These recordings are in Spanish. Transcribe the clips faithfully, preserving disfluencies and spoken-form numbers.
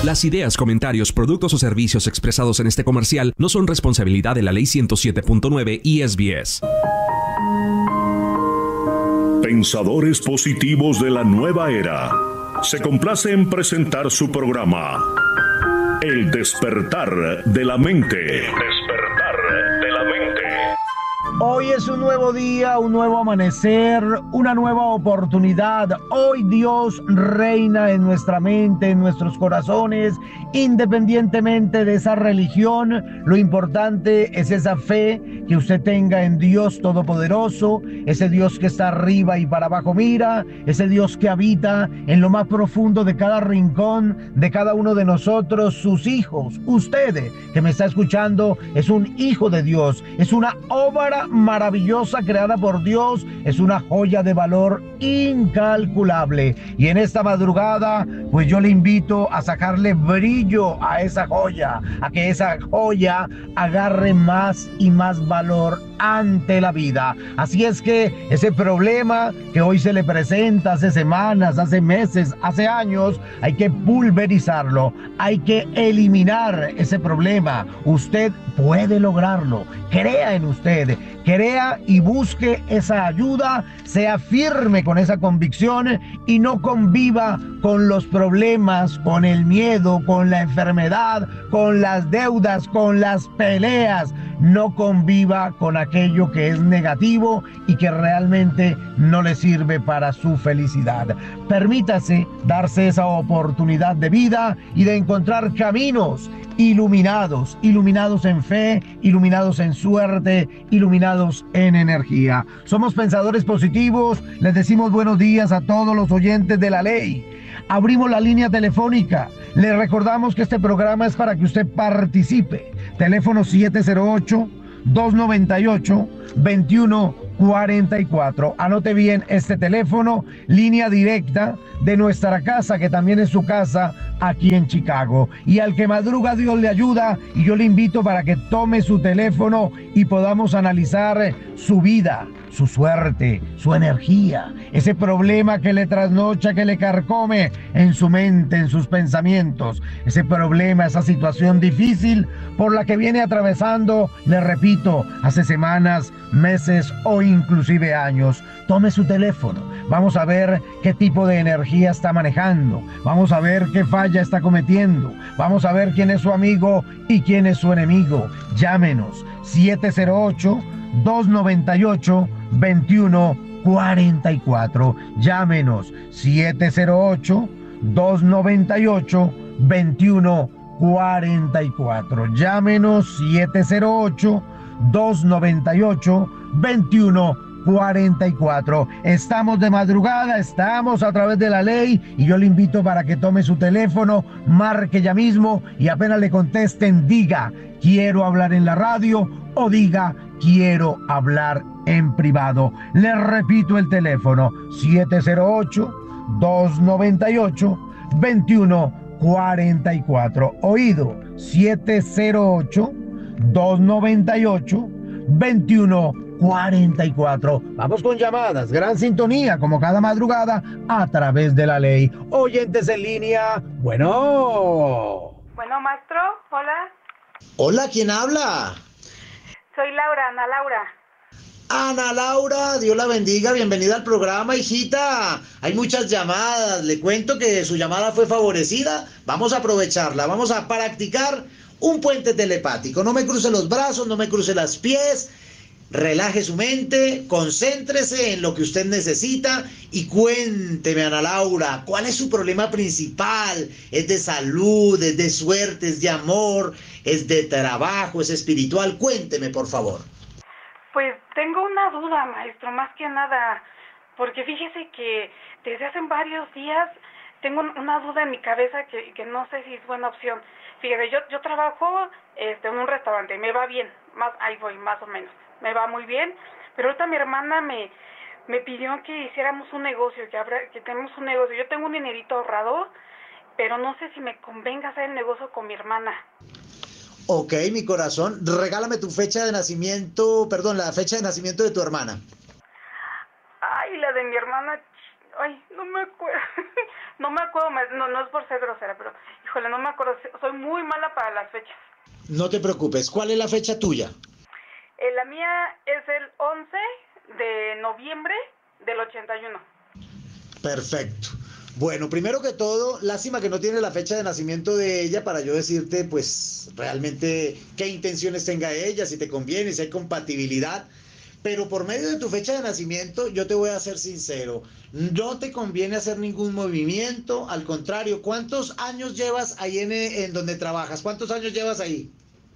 Las ideas, comentarios, productos o servicios expresados en este comercial no son responsabilidad de la Ley ciento siete punto nueve I S B S. Pensadores positivos de la nueva era. Se complace en presentar su programa El despertar de la mente. El despertar de la mente. Hoy es un nuevo día, un nuevo amanecer, una nueva oportunidad. Hoy Dios reina en nuestra mente, en nuestros corazones, independientemente de esa religión. Lo importante es esa fe que usted tenga en Dios Todopoderoso, ese Dios que está arriba y para abajo mira, ese Dios que habita en lo más profundo de cada rincón de cada uno de nosotros, sus hijos. Usted que me está escuchando es un hijo de Dios, es una obra maravillosa creada por Dios, es una joya de valor incalculable. Y en esta madrugada, pues yo le invito a sacarle brillo a esa joya, a que esa joya agarre más y más valor ante la vida. Así es que ese problema que hoy se le presenta, hace semanas, hace meses, hace años, hay que pulverizarlo, hay que eliminar ese problema. Usted puede lograrlo, crea en usted, crea y busque esa ayuda, sea firme con esa convicción y no conviva con los problemas, con el miedo, con la enfermedad, con las deudas, con las peleas. No conviva con aquello que es negativo y que realmente no le sirve para su felicidad. Permítase darse esa oportunidad de vida y de encontrar caminos iluminados, iluminados en fe, iluminados en suerte, iluminados en energía. Somos pensadores positivos, les decimos buenos días a todos los oyentes de la ley. Abrimos la línea telefónica. Le recordamos que este programa es para que usted participe. Teléfono siete cero ocho, dos nueve ocho, dos uno cuatro cuatro. Anote bien este teléfono, línea directa de nuestra casa, que también es su casa aquí en Chicago. Y al que madruga, Dios le ayuda. Y yo le invito para que tome su teléfono y podamos analizar su vida, su suerte, su energía, ese problema que le trasnocha, que le carcome en su mente, en sus pensamientos, ese problema, esa situación difícil por la que viene atravesando, le repito, hace semanas, meses o inclusive años. Tome su teléfono, vamos a ver qué tipo de energía está manejando, vamos a ver qué falla está cometiendo, vamos a ver quién es su amigo y quién es su enemigo. Llámenos siete cero ocho, dos nueve ocho, dos uno cuatro cuatro. Llámenos siete cero ocho, dos nueve ocho, dos uno cuatro cuatro. Llámenos siete cero ocho, dos nueve ocho, dos uno cuatro cuatro. Estamos de madrugada, estamos a través de la ley y yo le invito para que tome su teléfono, marque ya mismo y apenas le contesten, diga quiero hablar en la radio o diga quiero hablar en privado. Le repito el teléfono siete cero ocho, dos nueve ocho, dos uno cuatro cuatro. Oído, siete cero ocho, dos nueve ocho, dos uno cuatro cuatro. Vamos con llamadas, gran sintonía como cada madrugada a través de la ley. Oyentes en línea, bueno. Bueno, maestro, hola. Hola, ¿quién habla? Soy Laura, Ana Laura. Ana Laura, Dios la bendiga, bienvenida al programa, hijita. Hay muchas llamadas, le cuento que su llamada fue favorecida. Vamos a aprovecharla, vamos a practicar un puente telepático. No me cruce los brazos, no me cruce los pies. Relaje su mente, concéntrese en lo que usted necesita y cuénteme, Ana Laura, ¿cuál es su problema principal? ¿Es de salud, es de suerte, es de amor, es de trabajo, es espiritual? Cuénteme, por favor. Pues tengo una duda, maestro, más que nada, porque fíjese que desde hace varios días tengo una duda en mi cabeza que, que no sé si es buena opción. Fíjese, yo, yo trabajo este, en un restaurante, me va bien, más ahí voy, más o menos. Me va muy bien, pero ahorita mi hermana me, me pidió que hiciéramos un negocio, que, abra, que tenemos un negocio. Yo tengo un dinerito ahorrado, pero no sé si me convenga hacer el negocio con mi hermana. Ok, mi corazón, regálame tu fecha de nacimiento, perdón, la fecha de nacimiento de tu hermana. Ay, la de mi hermana, ay, no me acuerdo. no me acuerdo, no, no es por ser grosera, pero híjole, no me acuerdo, soy muy mala para las fechas. No te preocupes, ¿cuál es la fecha tuya? Eh, la mía es el once de noviembre del ochenta y uno. Perfecto. Bueno, primero que todo, lástima que no tiene la fecha de nacimiento de ella para yo decirte, pues, realmente qué intenciones tenga ella, si te conviene, si hay compatibilidad. Pero por medio de tu fecha de nacimiento, yo te voy a ser sincero, no te conviene hacer ningún movimiento, al contrario, ¿cuántos años llevas ahí en, en donde trabajas? ¿Cuántos años llevas ahí?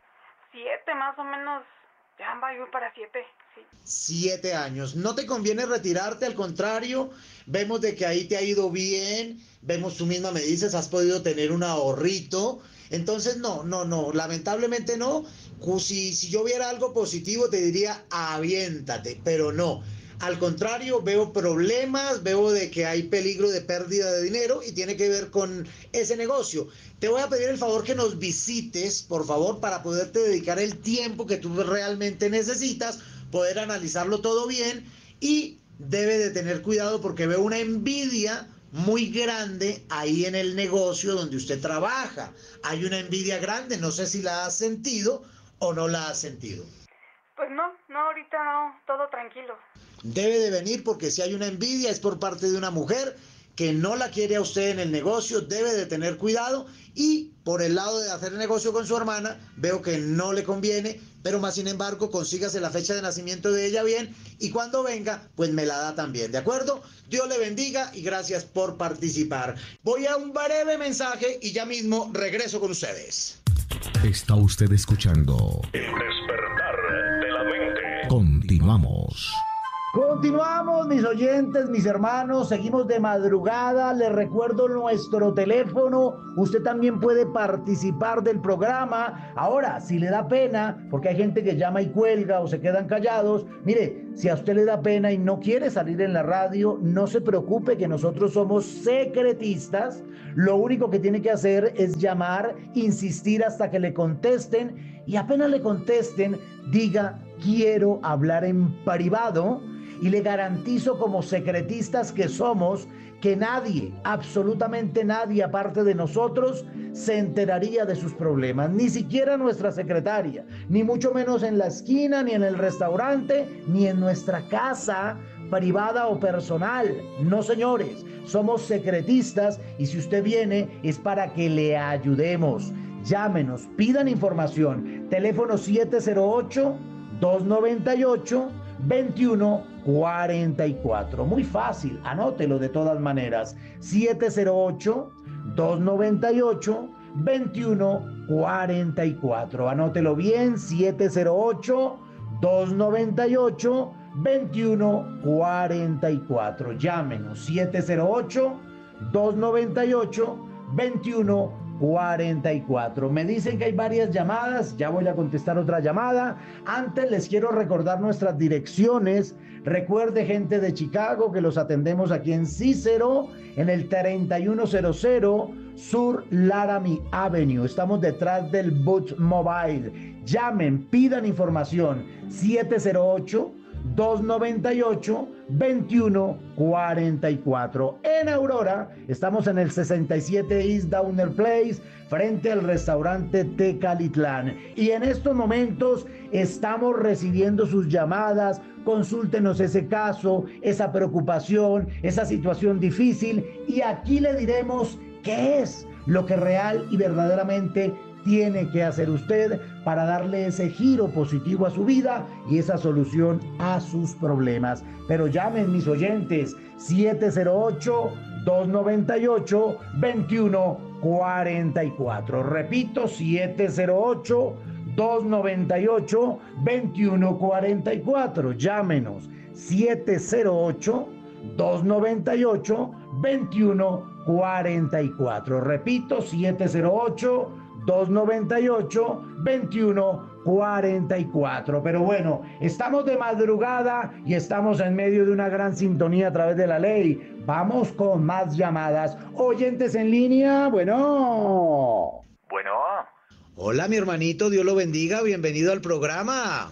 Siete, más o menos, ya va yo para siete, sí. Siete años. No te conviene retirarte, al contrario, vemos de que ahí te ha ido bien, vemos, tú misma me dices, has podido tener un ahorrito, entonces no, no, no, lamentablemente no. Si, si yo viera algo positivo te diría aviéntate, pero no. Al contrario, veo problemas, veo de que hay peligro de pérdida de dinero y tiene que ver con ese negocio. Te voy a pedir el favor que nos visites, por favor, para poderte dedicar el tiempo que tú realmente necesitas, poder analizarlo todo bien, y debe de tener cuidado porque veo una envidia muy grande ahí en el negocio donde usted trabaja. Hay una envidia grande, no sé si la has sentido o no la has sentido. Pues no, no, ahorita no, todo tranquilo. Debe de venir porque si hay una envidia es por parte de una mujer que no la quiere a usted en el negocio, debe de tener cuidado. Y por el lado de hacer negocio con su hermana, veo que no le conviene, pero más sin embargo, consígase la fecha de nacimiento de ella bien y cuando venga, pues me la da también, ¿de acuerdo? Dios le bendiga y gracias por participar. Voy a un breve mensaje y ya mismo regreso con ustedes. Está usted escuchando El despertar de la mente. Continuamos. Continuamos, mis oyentes, mis hermanos, seguimos de madrugada. Les recuerdo nuestro teléfono. Usted también puede participar del programa. Ahora, si le da pena, porque hay gente que llama y cuelga o se quedan callados, mire, si a usted le da pena y no quiere salir en la radio, no se preocupe que nosotros somos secretistas. Lo único que tiene que hacer es llamar, insistir hasta que le contesten y apenas le contesten, diga, quiero hablar en privado. Y le garantizo, como secretistas que somos, que nadie, absolutamente nadie aparte de nosotros, se enteraría de sus problemas. Ni siquiera nuestra secretaria, ni mucho menos en la esquina, ni en el restaurante, ni en nuestra casa privada o personal. No, señores, somos secretistas y si usted viene es para que le ayudemos. Llámenos, pidan información. Teléfono siete cero ocho, dos noventa y ocho, veintiuno cuarenta y cuatro. Muy fácil, anótelo de todas maneras. siete cero ocho, dos noventa y ocho, veintiuno cuarenta y cuatro. Anótelo bien, siete cero ocho, dos noventa y ocho, veintiuno cuarenta y cuatro. Llámenos, siete cero ocho, dos noventa y ocho, veintiuno cuarenta y cuatro. Me dicen que hay varias llamadas, ya voy a contestar otra llamada. Antes les quiero recordar nuestras direcciones. Recuerde, gente de Chicago, que los atendemos aquí en Cícero, en el treinta y uno cero cero Sur Laramie Avenue. Estamos detrás del Boots Mobile. Llamen, pidan información, siete cero ocho, dos noventa y ocho, veintiuno cuarenta y cuatro. En Aurora estamos en el sesenta y siete East Downer Place, frente al restaurante Tecalitlán. Y en estos momentos estamos recibiendo sus llamadas. Consúltenos ese caso, esa preocupación, esa situación difícil, y aquí le diremos qué es lo que real y verdaderamente tiene que hacer usted para darle ese giro positivo a su vida y esa solución a sus problemas. Pero llamen, mis oyentes, siete cero ocho, dos noventa y ocho, veintiuno cuarenta y cuatro. Repito, siete cero ocho, dos noventa y ocho, veintiuno cuarenta y cuatro. Llámenos, siete cero ocho, dos noventa y ocho, veintiuno cuarenta y cuatro. Repito, siete cero ocho, dos noventa y ocho, veintiuno cuarenta y cuatro. Pero bueno, estamos de madrugada y estamos en medio de una gran sintonía a través de la ley. Vamos con más llamadas. Oyentes en línea, bueno. Bueno. Hola, mi hermanito, Dios lo bendiga, bienvenido al programa.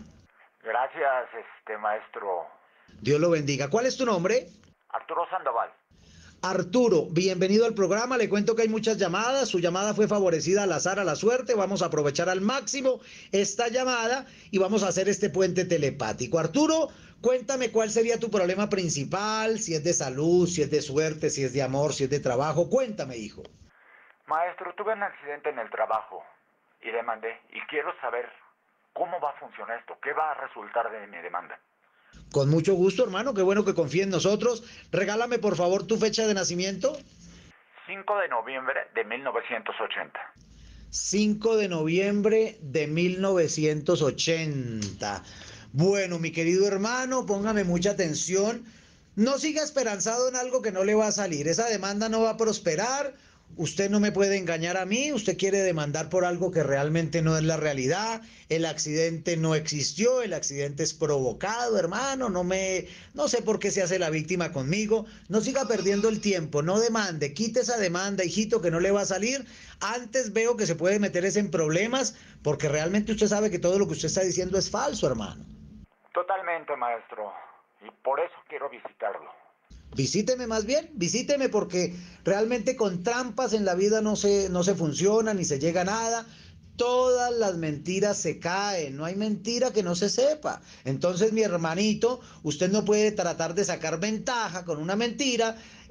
Gracias, este maestro. Dios lo bendiga. ¿Cuál es tu nombre? Arturo Sandoval. Arturo, bienvenido al programa. Le cuento que hay muchas llamadas. Su llamada fue favorecida al azar, a la suerte. Vamos a aprovechar al máximo esta llamada y vamos a hacer este puente telepático. Arturo, cuéntame cuál sería tu problema principal, si es de salud, si es de suerte, si es de amor, si es de trabajo. Cuéntame, hijo. Maestro, tuve un accidente en el trabajo y demandé. Y quiero saber cómo va a funcionar esto, qué va a resultar de mi demanda. Con mucho gusto, hermano, qué bueno que confíe en nosotros. Regálame, por favor, tu fecha de nacimiento. cinco de noviembre de mil novecientos ochenta. cinco de noviembre de mil novecientos ochenta. Bueno, mi querido hermano, póngame mucha atención. No siga esperanzado en algo que no le va a salir. Esa demanda no va a prosperar. Usted no me puede engañar a mí. Usted quiere demandar por algo que realmente no es la realidad. El accidente no existió. El accidente es provocado, hermano. No me, no sé por qué se hace la víctima conmigo. No siga perdiendo el tiempo. No demande. Quite esa demanda, hijito, que no le va a salir. Antes veo que se puede meter en problemas porque realmente usted sabe que todo lo que usted está diciendo es falso, hermano. Totalmente, maestro. Y por eso quiero visitarlo. Visíteme más bien, visíteme porque realmente con trampas en la vida no se, no se funciona ni se llega a nada. Todas las mentiras se caen, no hay mentira que no se sepa. Entonces, mi hermanito, usted no puede tratar de sacar ventaja con una mentira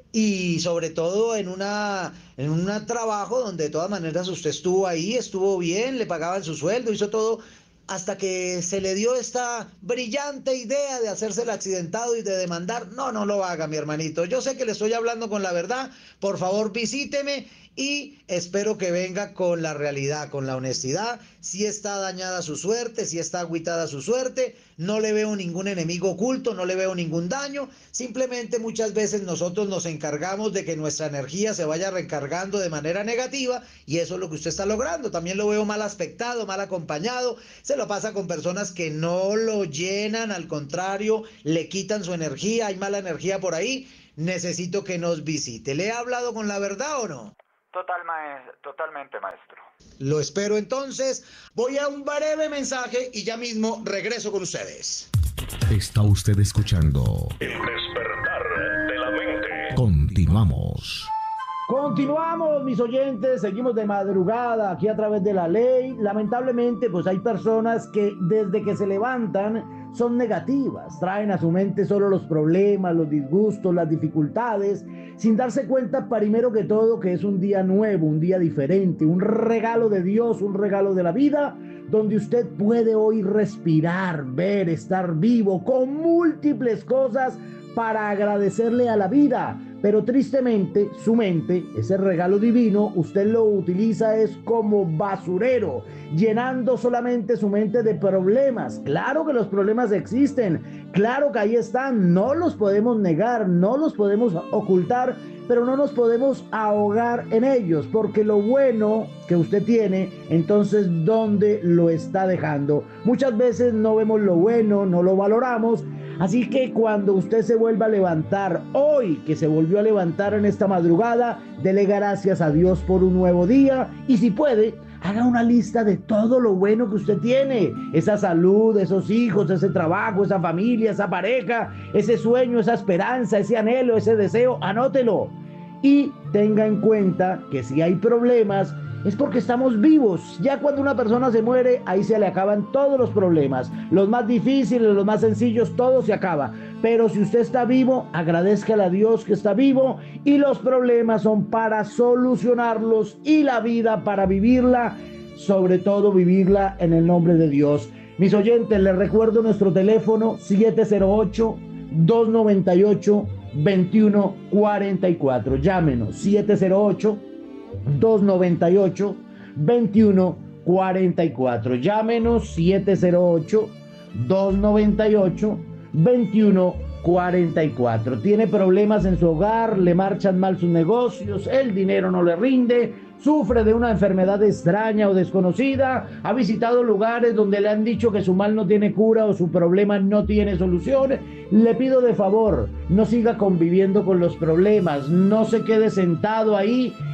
y sobre todo en una en un trabajo donde de todas maneras usted estuvo ahí, estuvo bien, le pagaban su sueldo, hizo todo, hasta que se le dio esta brillante idea de hacerse el accidentado y de demandar. No, no lo haga, mi hermanito. Yo sé que le estoy hablando con la verdad. Por favor, visíteme y espero que venga con la realidad, con la honestidad. Si está dañada su suerte, si está agüitada su suerte, no le veo ningún enemigo oculto, no le veo ningún daño. Simplemente muchas veces nosotros nos encargamos de que nuestra energía se vaya recargando de manera negativa y eso es lo que usted está logrando. También lo veo mal aspectado, mal acompañado. Se lo pasa con personas que no lo llenan, al contrario, le quitan su energía. Hay mala energía por ahí. Necesito que nos visite. ¿Le he hablado con la verdad o no? Total, maestro, totalmente, maestro. Lo espero entonces. Voy a un breve mensaje y ya mismo regreso con ustedes. Está usted escuchando El despertar de la mente. Continuamos. Continuamos, mis oyentes, seguimos de madrugada aquí a través de la ley. Lamentablemente, pues hay personas que desde que se levantan son negativas, traen a su mente solo los problemas, los disgustos, las dificultades, sin darse cuenta primero que todo que es un día nuevo, un día diferente, un regalo de Dios, un regalo de la vida, donde usted puede hoy respirar, ver, estar vivo, con múltiples cosas para agradecerle a la vida. Pero tristemente su mente, ese regalo divino, usted lo utiliza es como basurero, llenando solamente su mente de problemas. Claro que los problemas existen, claro que ahí están, no los podemos negar, no los podemos ocultar, pero no nos podemos ahogar en ellos, porque lo bueno que usted tiene, entonces, ¿dónde lo está dejando? Muchas veces no vemos lo bueno, no lo valoramos. Así que cuando usted se vuelva a levantar, hoy que se volvió a levantar en esta madrugada, dele gracias a Dios por un nuevo día y si puede, haga una lista de todo lo bueno que usted tiene, esa salud, esos hijos, ese trabajo, esa familia, esa pareja, ese sueño, esa esperanza, ese anhelo, ese deseo, anótelo y tenga en cuenta que si hay problemas, es porque estamos vivos. Ya cuando una persona se muere, ahí se le acaban todos los problemas. Los más difíciles, los más sencillos, todo se acaba. Pero si usted está vivo, agradezcale a Dios que está vivo. Y los problemas son para solucionarlos y la vida para vivirla. Sobre todo vivirla en el nombre de Dios. Mis oyentes, les recuerdo nuestro teléfono siete cero ocho, dos nueve ocho, dos uno cuatro cuatro. Llámenos siete cero ocho, dos nueve ocho, dos uno cuatro cuatro. Llámenos siete cero ocho, dos nueve ocho, dos uno cuatro cuatro. Tiene problemas en su hogar, le marchan mal sus negocios, el dinero no le rinde, sufre de una enfermedad extraña o desconocida, ha visitado lugares donde le han dicho que su mal no tiene cura o su problema no tiene solución. Le pido de favor, no siga conviviendo con los problemas, no se quede sentado ahí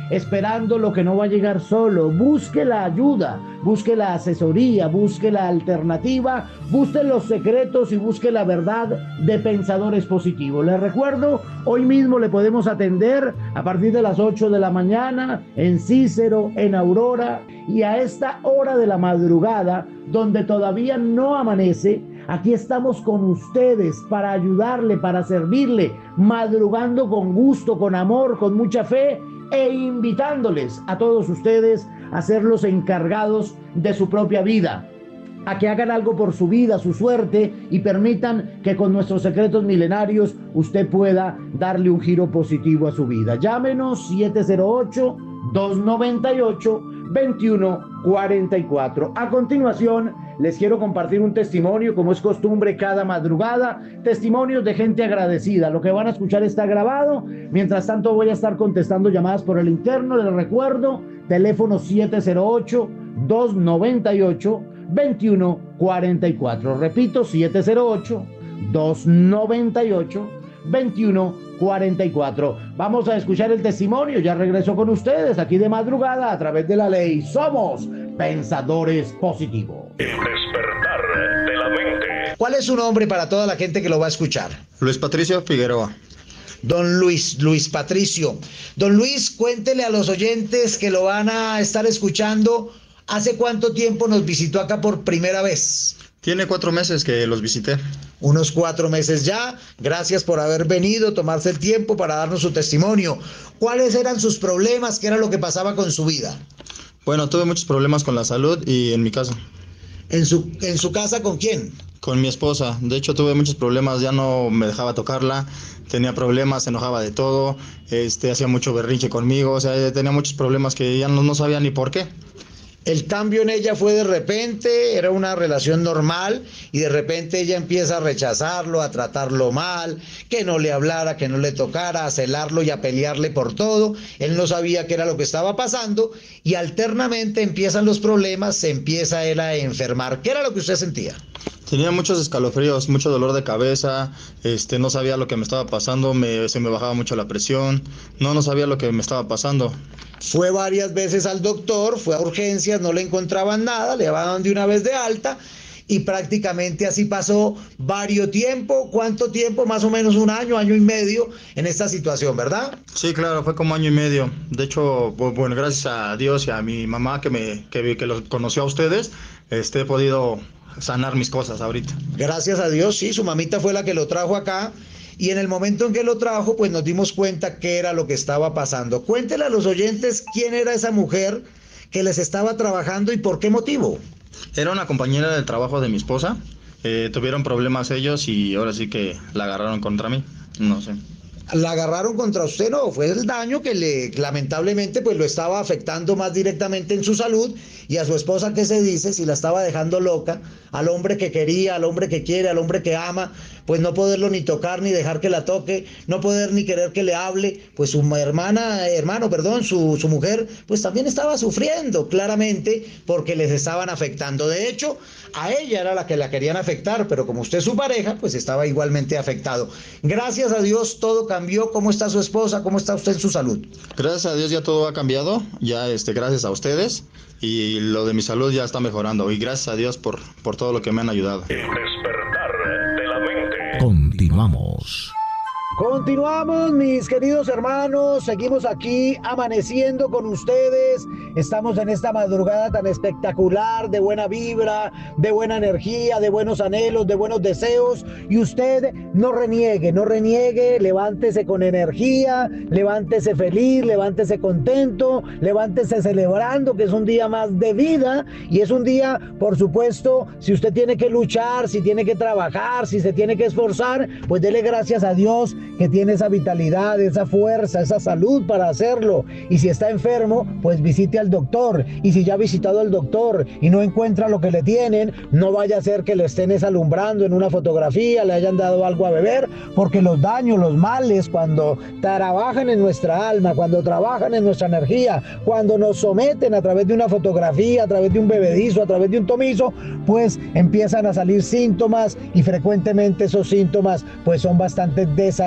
esperando lo que no va a llegar solo. Busque la ayuda, busque la asesoría, busque la alternativa, busque los secretos y busque la verdad de Pensadores Positivos. Les recuerdo, hoy mismo le podemos atender a partir de las ocho de la mañana en Cícero, en Aurora, y a esta hora de la madrugada, donde todavía no amanece, aquí estamos con ustedes para ayudarle, para servirle, madrugando con gusto, con amor, con mucha fe, e invitándoles a todos ustedes a ser los encargados de su propia vida, a que hagan algo por su vida, su suerte, y permitan que con nuestros secretos milenarios usted pueda darle un giro positivo a su vida. Llámenos siete cero ocho, dos nueve ocho, dos uno cuatro cuatro. A continuación, les quiero compartir un testimonio, como es costumbre cada madrugada, testimonios de gente agradecida. Lo que van a escuchar está grabado. Mientras tanto, voy a estar contestando llamadas por el interno. Les recuerdo, teléfono siete cero ocho, dos nueve ocho, dos uno cuatro cuatro. Repito, siete cero ocho, dos nueve ocho, dos uno cuatro cuatro. Vamos a escuchar el testimonio. Ya regreso con ustedes aquí de madrugada a través de la ley. Somos Pensadores Positivos. El despertar de la mente. ¿Cuál es su nombre para toda la gente que lo va a escuchar? Luis Patricio Figueroa. Don Luis, Luis Patricio. Don Luis, cuéntele a los oyentes que lo van a estar escuchando, ¿hace cuánto tiempo nos visitó acá por primera vez? Tiene cuatro meses que los visité. Unos cuatro meses ya. Gracias por haber venido, tomarse el tiempo para darnos su testimonio. ¿Cuáles eran sus problemas? ¿Qué era lo que pasaba con su vida? Bueno, tuve muchos problemas con la salud y en mi casa. ¿En su, en su casa con quién? Con mi esposa. De hecho, tuve muchos problemas, ya no me dejaba tocarla, tenía problemas, se enojaba de todo, este, hacía mucho berrinche conmigo, o sea, tenía muchos problemas que ya no, no sabía ni por qué. El cambio en ella fue de repente, era una relación normal y de repente ella empieza a rechazarlo, a tratarlo mal, que no le hablara, que no le tocara, a celarlo y a pelearle por todo. Él no sabía qué era lo que estaba pasando y alternamente empiezan los problemas, se empieza él a enfermar. ¿Qué era lo que usted sentía? Tenía muchos escalofríos, mucho dolor de cabeza, este, no sabía lo que me estaba pasando, me, se me bajaba mucho la presión, no, no sabía lo que me estaba pasando. Fue varias veces al doctor, fue a urgencias, no le encontraban nada, le daban de una vez de alta y prácticamente así pasó varios tiempo. ¿Cuánto tiempo? Más o menos un año, año y medio en esta situación, ¿verdad? Sí, claro, fue como año y medio. De hecho, bueno, gracias a Dios y a mi mamá que me que, que los conoció a ustedes, este, he podido sanar mis cosas ahorita. Gracias a Dios, sí, su mamita fue la que lo trajo acá. Y en el momento en que lo trajo, pues nos dimos cuenta qué era lo que estaba pasando. Cuéntele a los oyentes quién era esa mujer que les estaba trabajando y por qué motivo. Era una compañera de trabajo de mi esposa. Eh, tuvieron problemas ellos y ahora sí que la agarraron contra mí. No sé. ¿La agarraron contra usted? No, fue el daño que le lamentablemente pues lo estaba afectando más directamente en su salud, y a su esposa, ¿qué se dice? Si la estaba dejando loca, al hombre que quería, al hombre que quiere, al hombre que ama, pues no poderlo ni tocar ni dejar que la toque, no poder ni querer que le hable, pues su hermana, hermano, perdón, su, su mujer, pues también estaba sufriendo claramente porque les estaban afectando. De hecho, a ella era la que la querían afectar, pero como usted es su pareja, pues estaba igualmente afectado. Gracias a Dios todo cambió. ¿Cómo está su esposa? ¿Cómo está usted en su salud? Gracias a Dios ya todo ha cambiado, ya este, gracias a ustedes, y lo de mi salud ya está mejorando, y gracias a Dios por, por todo lo que me han ayudado. El despertar de la mente. Continuamos. Continuamos, mis queridos hermanos, seguimos aquí amaneciendo con ustedes. Estamos en esta madrugada tan espectacular, de buena vibra, de buena energía, de buenos anhelos, de buenos deseos. Y usted no reniegue, no reniegue, levántese con energía, levántese feliz, levántese contento, levántese celebrando que es un día más de vida. Y es un día, por supuesto, si usted tiene que luchar, si tiene que trabajar, si se tiene que esforzar, pues dele gracias a Dios que tiene esa vitalidad, esa fuerza, esa salud para hacerlo. Y si está enfermo, pues visite al doctor. Y si ya ha visitado al doctor y no encuentra lo que le tienen, no vaya a ser que le estén desalumbrando en una fotografía, le hayan dado algo a beber, porque los daños, los males, cuando trabajan en nuestra alma, cuando trabajan en nuestra energía, cuando nos someten a través de una fotografía, a través de un bebedizo, a través de un tomizo, pues empiezan a salir síntomas, y frecuentemente esos síntomas pues son bastante desagradables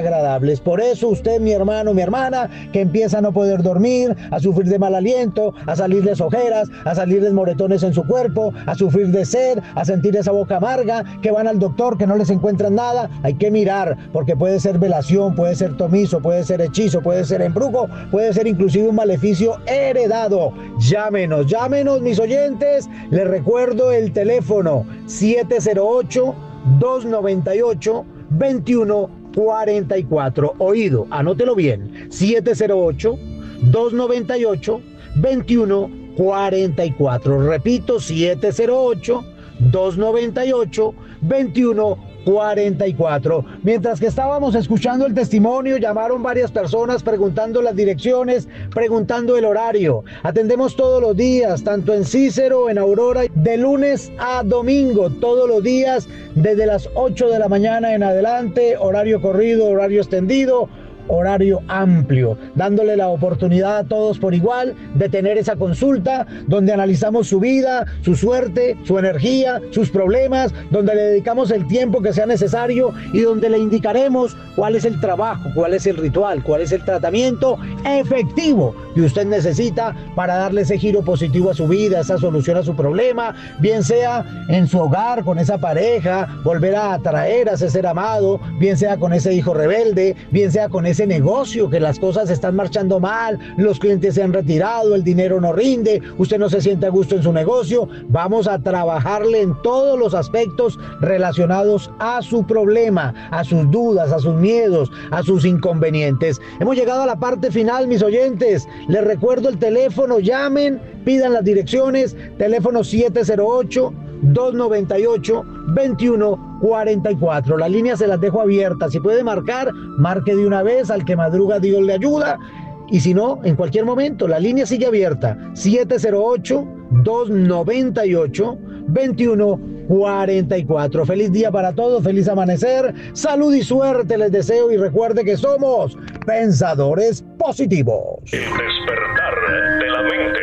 desagradables. Por eso usted, mi hermano, mi hermana, que empieza a no poder dormir, a sufrir de mal aliento, a salirles ojeras, a salirles moretones en su cuerpo, a sufrir de sed, a sentir esa boca amarga, que van al doctor, que no les encuentran nada, hay que mirar, porque puede ser velación, puede ser tomizo, puede ser hechizo, puede ser embrujo, puede ser inclusive un maleficio heredado. Llámenos, llámenos mis oyentes, les recuerdo el teléfono siete cero ocho, dos nueve ocho, dos uno cuatro cuatro. Oído, anótelo bien, siete cero ocho, dos nueve ocho, dos uno cuatro cuatro. Repito, siete cero ocho, dos nueve ocho, dos uno cuarenta y cuatro. Mientras que estábamos escuchando el testimonio, llamaron varias personas preguntando las direcciones, preguntando el horario. Atendemos todos los días, tanto en Cícero, en Aurora, de lunes a domingo, todos los días, desde las ocho de la mañana en adelante, horario corrido, horario extendido, horario amplio, dándole la oportunidad a todos por igual de tener esa consulta donde analizamos su vida, su suerte, su energía, sus problemas, donde le dedicamos el tiempo que sea necesario y donde le indicaremos cuál es el trabajo, cuál es el ritual, cuál es el tratamiento efectivo que usted necesita para darle ese giro positivo a su vida, esa solución a su problema, bien sea en su hogar, con esa pareja, volver a atraer a ese ser amado, bien sea con ese hijo rebelde, bien sea con ese ese negocio, que las cosas están marchando mal, los clientes se han retirado, el dinero no rinde, usted no se siente a gusto en su negocio. Vamos a trabajarle en todos los aspectos relacionados a su problema, a sus dudas, a sus miedos, a sus inconvenientes. Hemos llegado a la parte final, mis oyentes. Les recuerdo el teléfono, llamen, pidan las direcciones, teléfono siete cero ocho, dos nueve ocho, dos uno cuarenta y cuatro. Las líneas se las dejo abiertas. Si puede marcar, marque de una vez. Al que madruga, Dios le ayuda. Y si no, en cualquier momento, la línea sigue abierta. siete cero ocho, dos nueve ocho, dos uno cuarenta y cuatro. Feliz día para todos, feliz amanecer. Salud y suerte les deseo. Y recuerde que somos pensadores positivos. El despertar de la mente.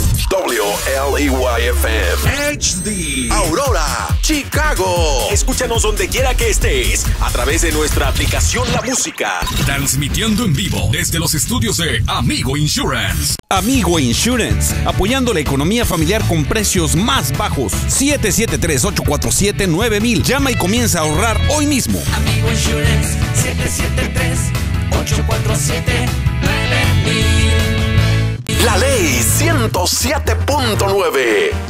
W L E Y F M H D Aurora, Chicago. Escúchanos donde quiera que estés a través de nuestra aplicación La Música. Transmitiendo en vivo desde los estudios de Amigo Insurance. Amigo Insurance, apoyando la economía familiar con precios más bajos. siete siete tres, ocho cuatro siete, nueve mil. Llama y comienza a ahorrar hoy mismo. Amigo Insurance, siete siete tres, ocho cuatro siete, nueve mil. La ley ciento siete punto nueve.